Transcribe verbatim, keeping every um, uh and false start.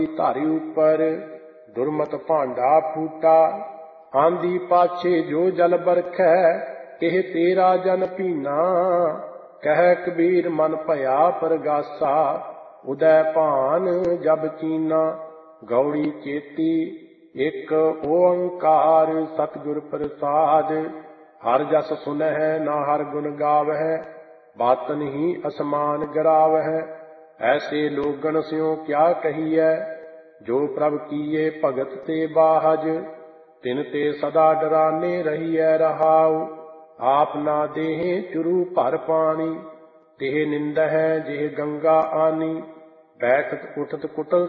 ਧਾਰੀ ਉੱਪਰ ਦੁਰਮਤ ਭਾਂਡਾ ਫੂਟਾ। ਆਂਦੀ ਪਾਛੇ ਜੋ ਜਲ ਬਰਖੈ ਇਹ ਤੇਰਾ ਜਨ ਪੀਨਾ। ਕਹਿ ਕਬੀਰ ਮਨ ਭਇਆ ਪਰਗਾਸਾ ਉਦੈ ਭਾਨ ਜਬ ਚੀਨਾ। ਗੌੜੀ ਚੇਤੀ ਇੱਕ ਓੰਕਾਰ ਸਤਿਗੁਰ ਪ੍ਰਸਾਦ। ਹਰ ਜਸ ਸੁਨਹਿ ਨਾ ਹਰ ਗੁਣ ਗਾਵਹਿ ਬਾਤਨ ਹੀ ਅਸਮਾਨ ਗਰਾਵਹਿ। ਐਸੇ ਲੋਗਨ ਸਿਉ ਕਿਆ ਕਹੀਐ ਜੋ ਪ੍ਰਭ ਕੀਏ ਭਗਤ ਤੇ ਬਾਹਜ। ਤਿਨ ਤੇ ਸਦਾ ਡਰਾਨੇ ਰਹੀਐ ਰਹਾਉ ਆਪ ਨਾ ਦੇਹੇ ਚੁਰੂ ਭਰ ਪਾਣੀ। ਤਿਹ ਨਿੰਦਹਿ ਜਿਹ ਗੰਗਾ ਆਨੀ ਬੈਠਤ ਉਠਤ ਕੁਟਲ